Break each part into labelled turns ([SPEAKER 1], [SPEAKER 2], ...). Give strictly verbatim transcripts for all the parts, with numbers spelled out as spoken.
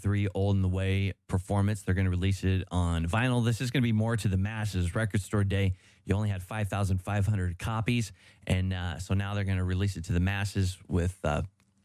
[SPEAKER 1] seventy-three Old and the Way performance. They're going to release it on vinyl. This is going to be more to the masses. Record Store Day, you only had five thousand five hundred copies, and uh, so now they're going to release it to the masses with uh,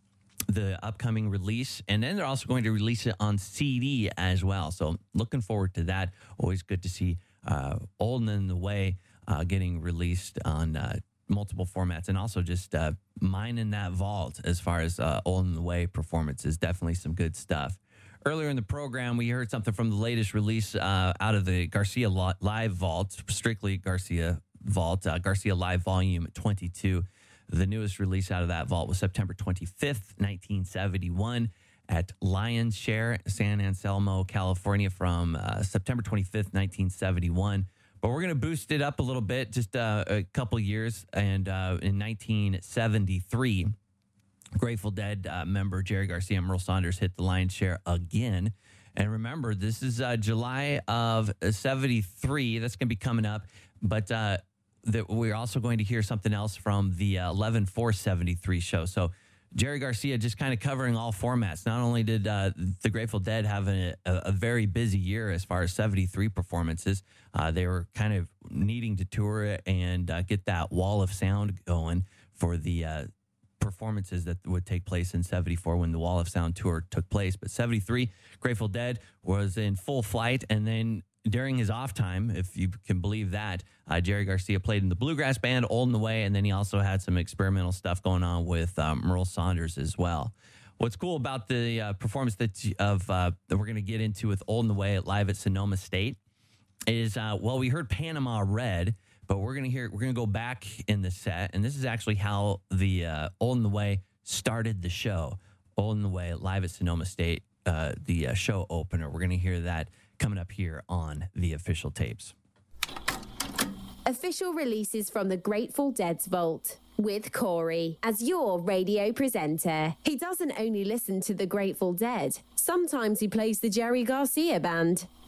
[SPEAKER 1] the upcoming release, and then they're also going to release it on C D as well. So looking forward to that. Always good to see uh, Old and the Way uh, getting released on uh, multiple formats, and also just uh, mining that vault as far as uh, Old and the Way performances. Definitely some good stuff. Earlier in the program, we heard something from the latest release uh, out of the Garcia Live Vault, strictly Garcia Vault, uh, Garcia Live Volume twenty-two. The newest release out of that vault was September twenty-fifth, nineteen seventy-one at Lion's Share, San Anselmo, California from uh, September twenty-fifth, nineteen seventy-one. But we're going to boost it up a little bit, just uh, a couple years. And uh, in nineteen seventy-three, Grateful Dead uh, member Jerry Garcia and Merle Saunders hit the Lion's Share again. And remember, this is uh, July of seventy-three. That's going to be coming up. But uh, that we're also going to hear something else from the uh, eleven four seventy-three show. So Jerry Garcia just kind of covering all formats. Not only did uh, the Grateful Dead have a, a, a very busy year as far as seventy-three performances, uh, they were kind of needing to tour it and uh, get that wall of sound going for the uh, performances that would take place in seventy-four when the Wall of Sound tour took place. But seventy-three, Grateful Dead was in full flight, and then during his off time, if you can believe that, uh, Jerry Garcia played in the bluegrass band Old and the Way, and then he also had some experimental stuff going on with um, Merle Saunders as well. What's cool about the uh, performance that of uh, that we're going to get into with Old and the Way at live at Sonoma State is uh, well, we heard Panama Red, but we're going to hear we're going to go back in the set, and this is actually how the uh, Old and the Way started the show. Old and the Way live at Sonoma State, uh, the uh, show opener. We're going to hear that coming up here on the official tapes.
[SPEAKER 2] Official releases from the Grateful Dead's vault with Corey as your radio presenter. He doesn't only listen to the Grateful Dead. Sometimes he plays the Jerry Garcia Band.